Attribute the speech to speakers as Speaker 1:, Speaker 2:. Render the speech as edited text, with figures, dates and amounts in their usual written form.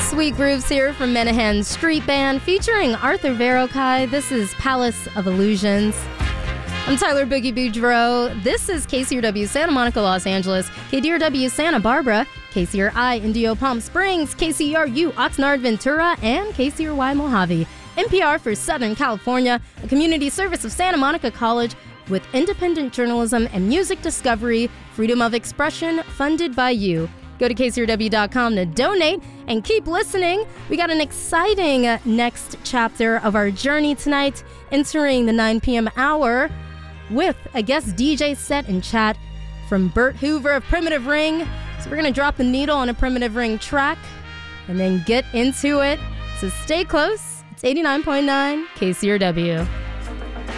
Speaker 1: Sweet grooves here from Menahan Street Band featuring Arthur Verocai. This is Palace of Illusions. I'm Tyler Boogie Boudreaux. This is KCRW Santa Monica, Los Angeles, KDRW Santa Barbara, KCRI Indio Palm Springs, KCRU Oxnard Ventura, and KCRY Mojave. NPR for Southern California, a community service of Santa Monica College with independent journalism and music discovery, freedom of expression, funded by you. Go to KCRW.com to donate and keep listening. We got an exciting next chapter of our journey tonight, entering the 9 p.m. hour with a guest DJ set and chat from Bert Hoover of Primitive Ring. So we're going to drop the needle on a Primitive Ring track and then get into it. So stay close. It's 89.9 KCRW.